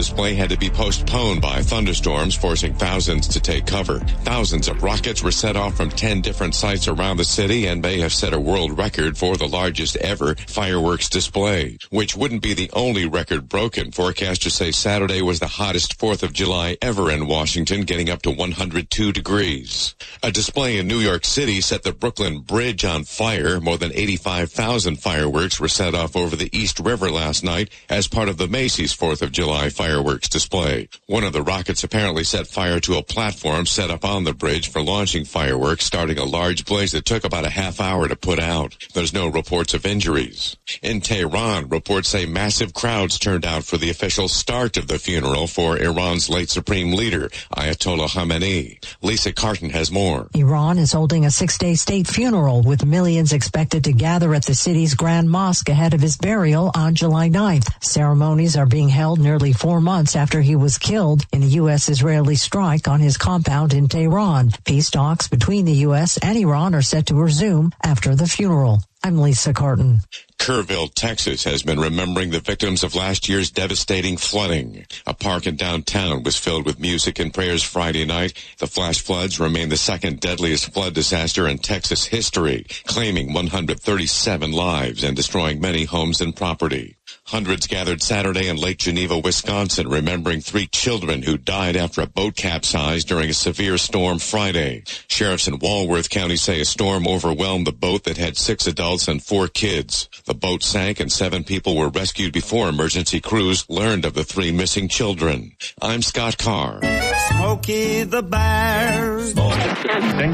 display had to be postponed by thunderstorms, forcing thousands to take cover. Thousands of rockets were set off from 10 different sites around the city and may have set a world record for the largest ever fireworks display, which wouldn't be the only record broken. Forecasters say Saturday was the hottest 4th of July ever in Washington, getting up to 102 degrees. A display in New York City set the Brooklyn Bridge on fire. More than 85,000 fireworks were set off over the East River last night as part of the Macy's 4th of July fireworks display. One of the rockets apparently set fire to a platform set up on the bridge for launching fireworks, starting a large blaze that took about a half hour to put out. There's no reports of injuries. In Tehran, reports say massive crowds turned out for the official start of the funeral for Iran's late supreme leader, Ayatollah Khamenei. Lisa Carton has more. Iran is holding a 6-day state funeral with millions expected to gather at the city's Grand Mosque ahead of his burial on July 9th. Ceremonies are being held nearly 4 months after he was killed in a U.S.-Israeli strike on his compound in Tehran. Peace talks between the U.S. and Iran are set to resume after the funeral. I'm Lisa Carton. Kerrville, Texas has been remembering the victims of last year's devastating flooding. A park in downtown was filled with music and prayers Friday night. The flash floods remain the second deadliest flood disaster in Texas history, claiming 137 lives and destroying many homes and property. Hundreds gathered Saturday in Lake Geneva, Wisconsin, remembering 3 children who died after a boat capsized during a severe storm Friday. Sheriffs in Walworth County say a storm overwhelmed the boat that had 6 adults and 4 kids. The boat sank and 7 people were rescued before emergency crews learned of the 3 missing children. I'm Scott Carr. Smokey the Bear.